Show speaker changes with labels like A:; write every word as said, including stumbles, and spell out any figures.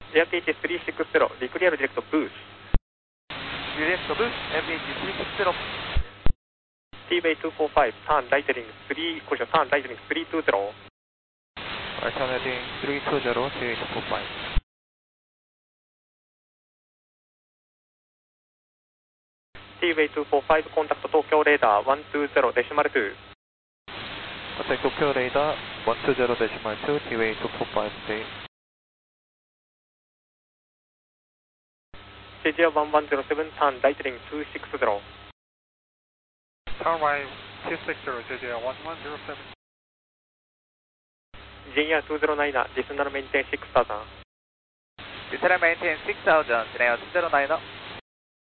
A: エアピーエイチスリーシックスゼロ、リクリアルディレクトブース。
B: ディレクトブース、エアピーエイチスリーシックスゼロ。
A: T-Bay にひゃくよんじゅうご、ターンライトニングスリー、これターンライトニングスリーにじゅうゼロ。
B: Alternating three two zero, T A two four five.
A: T-Bay にひゃくよんじゅうご、コンタクト東京レーダーいちにゼロデシマルに。
B: Contact Tokyo radar one two zero decimal two, T-Way two four five, stay.
A: ジェイジェーいちいちゼロセブン、ターンライトニングにひゃくろくじゅう。
B: Turn right two six zero, J J one one zero seven.
A: ジェイアールにひゃくきゅう、ディスナルメインテンろくさん。
B: Descend maintain six thousand, Chennai two zero nine.